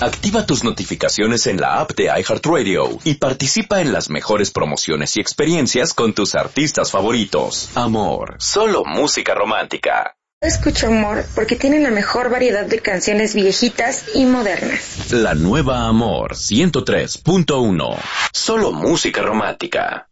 Activa tus notificaciones en la app de iHeartRadio y participa en las mejores promociones y experiencias con tus artistas favoritos. Amor, solo música romántica. Escucho Amor porque tiene la mejor variedad de canciones viejitas y modernas. La nueva Amor 103.1. Solo música romántica.